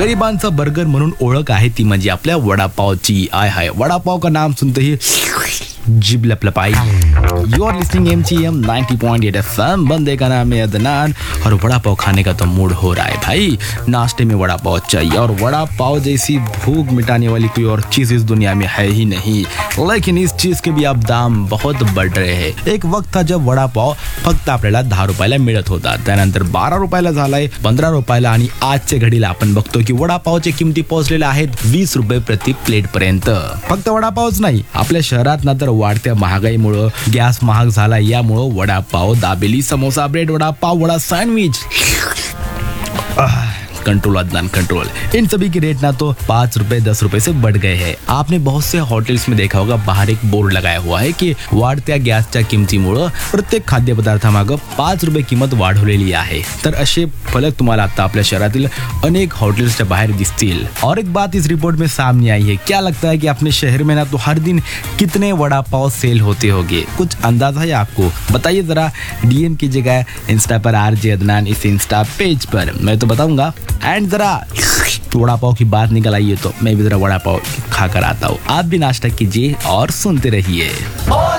गरिबांचा burger म्हणून ओळख आहे ती म्हणजे आपल्या वडापावची. आय हाय, वडापाव का नाम सुनते ही जिब लपलपाई. You R listening MGM 90.8 FM. बंदे का नाम है अदनान और वड़ा पाव खाने का तो मूड हो रहा है भाई. नाश्ते में वड़ा पाव चाहिए और वड़ा पाव जैसी भूख मिटाने वाली कोई और चीज इस दुनिया में है ही नहीं. लेकिन इस चीज के भी अब दाम बहुत बढ़ रहे हैं. एक वक्त था जब वड़ा पाव फक्त आपल्याला 10 रुपयाला मिळत होता, त्यानंतर 12 रुपयाला झालाय, 15 रुपयाला आणि आजच्या घडीला आपण बघतो की वडापावच्या किमती पोहोचलेल्या आहेत 20 रुपये प्रति प्लेट पर्यंत. फक्त वडापावच नाही, आपल्या शहरात ना तर वाढत्या महागाईमुळं गॅस महाग झाला, यामुळं वडापाव, दाबेली, समोसा, ब्रेड वडा, पाव vada, sandwich, control Adnan control, in सभी के रेट ना तो 5 रुपए 10 रुपए से बढ़ गए हैं. आपने बहुत से हॉटेल्स में देखा होगा बाहर एक बोर्ड लगाया हुआ है की वाढत्या गॅसच्या किमतीमुळे प्रत्येक खाद्यपदार्थामागं 5 रुपये किंमत वाढवलेली आहे. तर असे फलक तुम्हाला आता आपल्या शहरातील अनेक हॉटेल्सच्या बाहेर दिसतील. और एक बात इस रिपोर्ट में सामने आई है. क्या लगता है कि अपने शहर में ना तो हर दिन कितने वड़ा पाव सेल होते होंगे? कुछ अंदाजा है आपको? बताइए जरा, DM कीजिएगा इंस्टा पर RJ अदनान इस इंस्टा पेज पर, मैं तो बताऊंगा. एंड जरा वड़ा पाव की बात निकल आई है तो मैं भी जरा वड़ा पाव खाकर आता हूँ. आप भी नाश्ता कीजिए और सुनते रहिए.